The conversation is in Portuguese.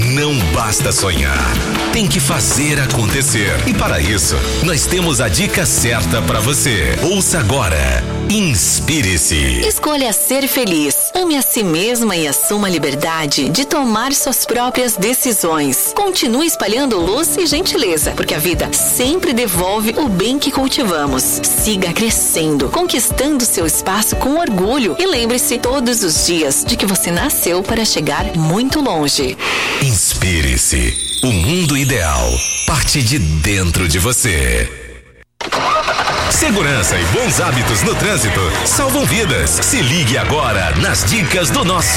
Não basta sonhar, tem que fazer acontecer. E para isso, nós temos a dica certa para você. Ouça agora. Inspire-se. Escolha ser feliz. Ame a si mesma e assuma a liberdade de tomar suas próprias decisões. Continue espalhando luz e gentileza, porque a vida sempre devolve o bem que cultivamos. Siga crescendo, conquistando seu espaço com orgulho. E lembre-se todos os dias de que você nasceu para chegar muito longe. Inspire-se. O mundo ideal parte de dentro de você. Segurança e bons hábitos no trânsito salvam vidas. Se ligue agora nas dicas do nosso